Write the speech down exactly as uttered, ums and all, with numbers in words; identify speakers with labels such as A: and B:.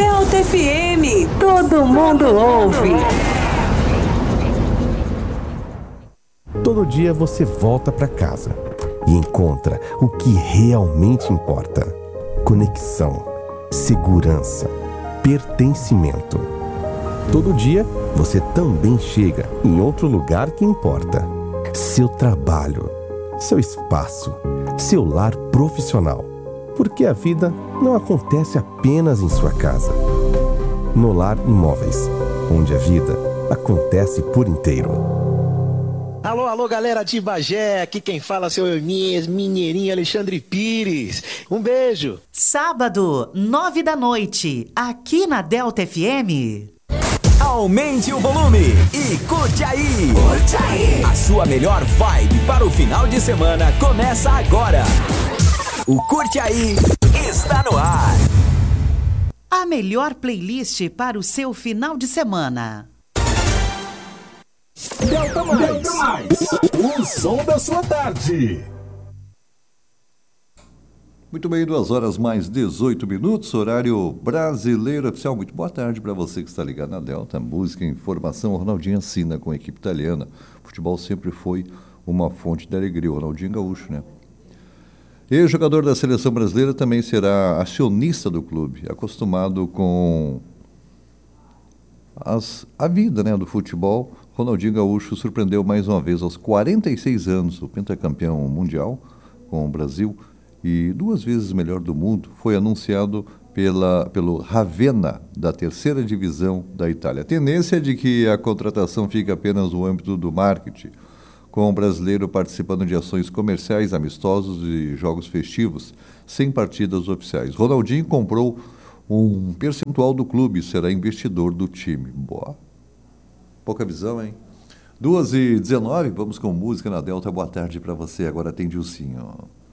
A: Delta F M, todo mundo ouve.
B: Todo dia você volta para casa e encontra o que realmente importa: conexão, segurança, pertencimento. Todo dia você também chega em outro lugar que importa: seu trabalho, seu espaço, seu lar profissional. Porque a vida não acontece apenas em sua casa. No Lar Imóveis, onde a vida acontece por inteiro.
C: Alô, alô, galera de Bagé, aqui quem fala é seu Eunice, Mineirinho Alexandre Pires. Um beijo.
D: Sábado, nove da noite, aqui na Delta F M.
E: Aumente o volume e curte aí. Curte aí. A sua melhor vibe para o final de semana começa agora. O Curte Aí está no ar.
D: A melhor playlist para o seu final de semana.
F: Delta Mais, Delta Mais. O som da sua tarde.
G: Muito bem, duas horas mais dezoito minutos, horário brasileiro oficial. Muito boa tarde para você que está ligado na Delta. Música, informação, Ronaldinho assina com a equipe italiana. O futebol sempre foi uma fonte de alegria. O Ronaldinho Gaúcho, né? Ex-jogador da seleção brasileira, também será acionista do clube, acostumado com as, a vida, né, do futebol. Ronaldinho Gaúcho surpreendeu mais uma vez aos quarenta e seis anos, o pentacampeão mundial com o Brasil e duas vezes melhor do mundo, foi anunciado pela, pelo Ravenna, da terceira divisão da Itália. A tendência é de que a contratação fique apenas no âmbito do marketing, com o brasileiro participando de ações comerciais, amistosos e jogos festivos, sem partidas oficiais. Ronaldinho comprou um percentual do clube e será investidor do time. Boa. Pouca visão, hein? duas e dezenove, vamos com música na Delta. Boa tarde para você. Agora tem Dilcinho.